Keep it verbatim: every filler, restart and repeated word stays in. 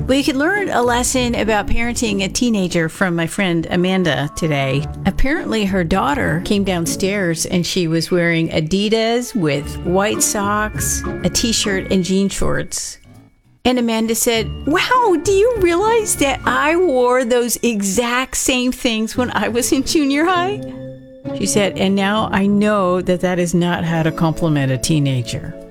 Well, you could learn a lesson about parenting a teenager from my friend Amanda today. Apparently, her daughter came downstairs and she was wearing Adidas with white socks, a t-shirt, and jean shorts. And Amanda said, "Wow, do you realize that I wore those exact same things when I was in junior high?" She said, "And now I know that that is not how to compliment a teenager."